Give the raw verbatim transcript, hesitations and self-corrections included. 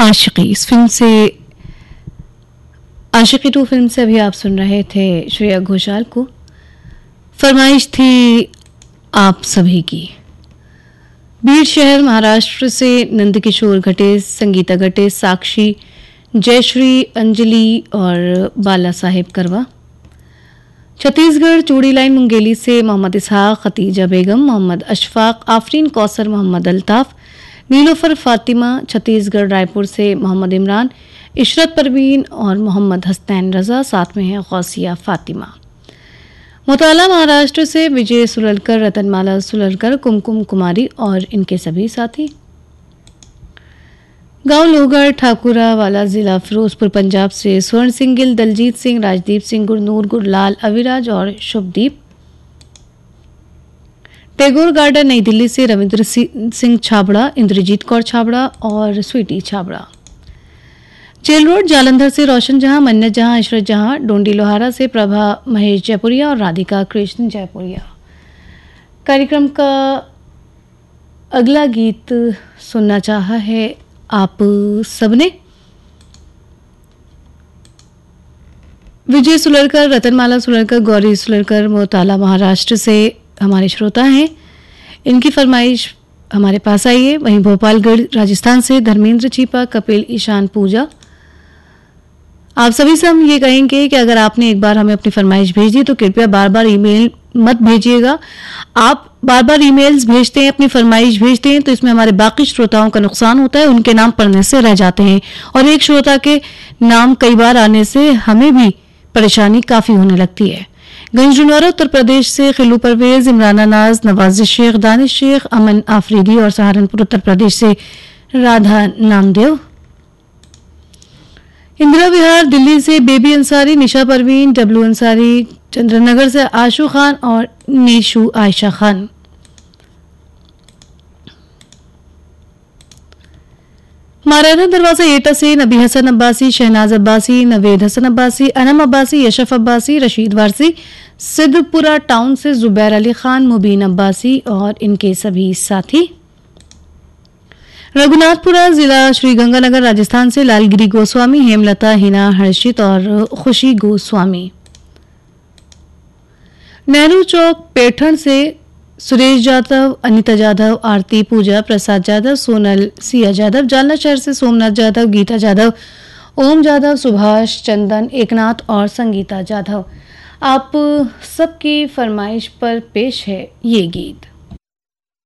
आशिकी इस फिल्म से आशिकी to film से अभी आप सुन रहे थे श्रेया घोषाल को। फरमाइश थी आप सभी की। बीड़ शहर महाराष्ट्र से नंदकिशोर घटे, संगीता घटे, साक्षी, जयश्री, अंजलि और बाला साहेब करवा। छत्तीसगढ़ चूड़ी लाइन मुंगेली से मोहम्मद इसहाक, खतीजा बेगम, मोहम्मद अशफाक, आफरीन कौसर, मोहम्मद अल्ताफ, नीलोफर फातिमा। छत्तीसगढ़ रायपुर से मोहम्मद इमरान, इशरत परवीन और मोहम्मद हसनैन रजा, साथ में है गौसिया फातिमा। मोताला महाराष्ट्र से विजय सुललकर, रतनमाला सुललकर, कुमकुम कुमारी और इनके सभी साथी। गांव लोहगढ़ ठाकुरा वाला जिला फिरोजपुर पंजाब से स्वर्ण सिंह गिल, दलजीत सिंह, राजदीप सिंह, गुरनूर, गुरलाल, अविराज और शुभदीप। टैगोर गार्डन नई दिल्ली से रविंद्र सिंह छाबड़ा, इंद्रजीत कौर छाबड़ा और स्वीटी छाबड़ा। जेल रोड जालंधर से रोशन जहां, मन्नत जहां, इशरत जहां। डोंडी लोहारा से प्रभा महेश जयपुरिया और राधिका कृष्ण जयपुरिया। कार्यक्रम का अगला गीत सुनना चाहा है आप सबने। विजय सुलरकर, रतनमाला सुलरकर, गौरी सुलरकर मोताला महाराष्ट्र से हमारे श्रोता हैं। इनकी फरमाइश हमारे पास आई है। वहीं भोपालगढ़ राजस्थान से धर्मेंद्र चीपा, कपिल, ईशान, पूजा। आप सभी से हम ये कहेंगे कि अगर आपने एक बार हमें अपनी फरमाइश भेज दी तो कृपया बार बार ईमेल मत भेजिएगा। आप बार बार ईमेल्स भेजते हैं, अपनी फरमाइश भेजते हैं तो इसमें हमारे बाकी श्रोताओं का नुकसान होता है, उनके नाम पढ़ने से रह जाते हैं और एक श्रोता के नाम कई बार आने से हमें भी परेशानी काफ़ी होने लगती है। गंजडुनवारा उत्तर प्रदेश से खिलू परवेज, इमराना नाज, नवाज शेख, दानिश शेख, अमन आफरीदी और सहारनपुर उत्तर प्रदेश से राधा नामदेव। इंदिरा विहार दिल्ली से बेबी अंसारी, निशा परवीन, डब्लू अंसारी। चंद्रनगर से आशू खान और नीशू आयशा खान। माराना दरवाजा एटा से नबी हसन अब्बासी, शहनाज अब्बासी, नवेद हसन अब्बासी, अनम अब्बासी, यशफ अब्बासी, रशीद वारसी। सिद्धपुरा टाउन से जुबैर अली खान, मुबीन अब्बासी और इनके सभी साथी। रघुनाथपुरा जिला श्रीगंगानगर राजस्थान से लालगिरी गोस्वामी, हेमलता, हिना, हर्षित और खुशी गोस्वामी। नेहरू चौक पैठण से सुरेश जाधव, अनिता जाधव, आरती, पूजा, प्रसाद जाधव, सोनल, सिया जाधव। जालना शहर से सोमनाथ जाधव, गीता जाधव, ओम जाधव, सुभाष, चंदन, एकनाथ और संगीता जाधव। आप सबकी फरमाइश पर पेश है ये गीत।